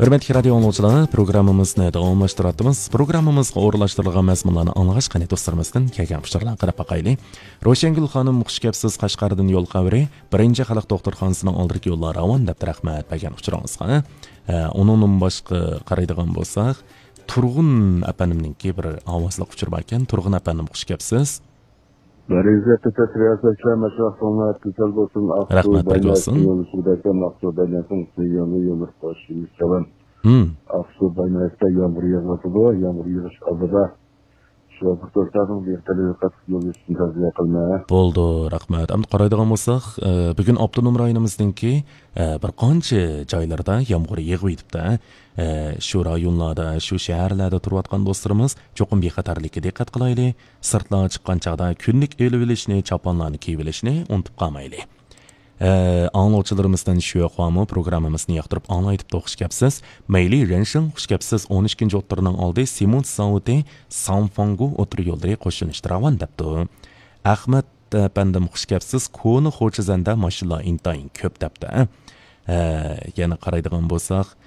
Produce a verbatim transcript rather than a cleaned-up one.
Hürmetli radio anlayıcılar, programımızı davamlaştırıyoruz. Programımızga o'rinlashtirilgan mazmunlarni anlash qani do'stlarimizdan kelgan fikrlarni qarab baqaylik. Roshangul xonim xushkepsiz Qashqardan yo'l qavri, birinchi xalq doktorxonasining oldidagi yo'llar ravon deb rahmat bergan uchrangizga. Uningdan boshqa qaraydigan bo'lsak, Turg'un apanimninki bir ovozli uchur bor ekan. Turg'un apanim xushkepsiz. Bariza tutatriyaslar mashruatlar tutal bo'lsin. Rahmat bersin. Yo'lsudagi maqsadlardan so'ng yo'l qo'shimiz chavan. Hmm. Aqsu baynasida yomg'ir yog'adi, yomg'ir yog'ish oldida shu doktorlarning vertolyot qattiq yo'l üstünde taziya qilma. Bo'ldi, rahmat. Endi qaraydigan bo'lsak, bugun avtonom rayonimizdagi bir qancha joylarda yomg'ir yog'ib yetibdi. Shu rayonlarda, shu shaharlarda turayotgan do'stlarimiz cho'qim bexatarlikka diqqat qilaylik. Sirtlarga chiqqan chaqda kunlik elib olishni, choponlarni kiyib olishni unutib qolmaylik. Anlayıcılarımızdan şu yoqamı programımızını yoqtirib anlayıp da xushkepsiz. Mayli Rensheng xushkepsiz o'n ikkinchi o'ttirning oldi Simon Sauti Sanfangu o'tir yo'lda qo'shilishdi ravan debdi. Ahmad bandim xushkepsiz Koni Xo'jazanda mashinalar intayin ko'p debdi. Yana qaraydigan bo'lsak,